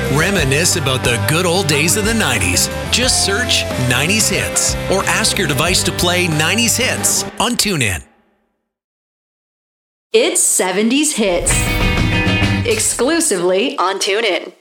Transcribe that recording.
Reminisce about the good old days of the 90s. Just search 90s Hits or ask your device to play 90s Hits on TuneIn. It's 70s Hits. Exclusively on TuneIn.